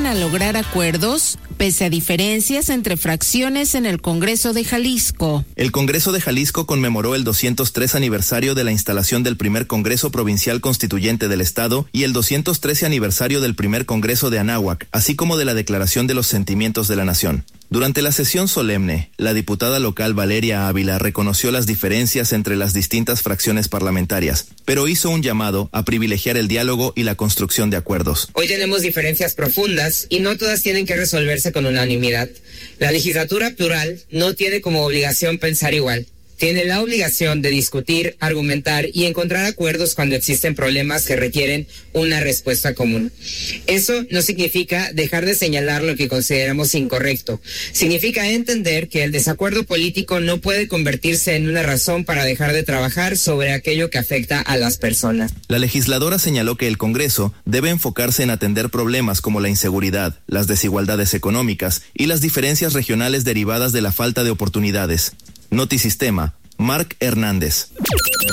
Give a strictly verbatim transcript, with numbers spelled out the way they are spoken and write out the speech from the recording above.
para lograr acuerdos, pese a diferencias entre fracciones en el Congreso de Jalisco. El Congreso de Jalisco conmemoró el doscientos tres aniversario de la instalación del primer Congreso Provincial Constituyente del Estado y el doscientos trece aniversario del primer Congreso de Anáhuac, así como de la Declaración de los Sentimientos de la Nación. Durante la sesión solemne, la diputada local Valeria Ávila reconoció las diferencias entre las distintas fracciones parlamentarias, pero hizo un llamado a privilegiar el diálogo y la construcción de acuerdos. Hoy tenemos diferencias profundas y no todas tienen que resolverse con unanimidad. La legislatura plural no tiene como obligación pensar igual. Tiene la obligación de discutir, argumentar y encontrar acuerdos cuando existen problemas que requieren una respuesta común. Eso no significa dejar de señalar lo que consideramos incorrecto. Significa entender que el desacuerdo político no puede convertirse en una razón para dejar de trabajar sobre aquello que afecta a las personas. La legisladora señaló que el Congreso debe enfocarse en atender problemas como la inseguridad, las desigualdades económicas y las diferencias regionales derivadas de la falta de oportunidades. Notisistema, Marc Hernández.